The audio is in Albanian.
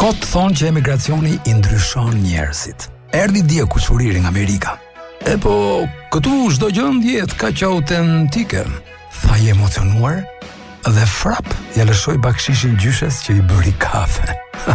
Kot thonë që emigracioni i ndryshon njerëzit. Erdhi dje kushuriri nga Amerika. E po, këtu çdo gjë ndjehet kaq autentike, tha i emocionuar dhe frap ja lëshoi bakshishin gjyshes që i bëri kafe.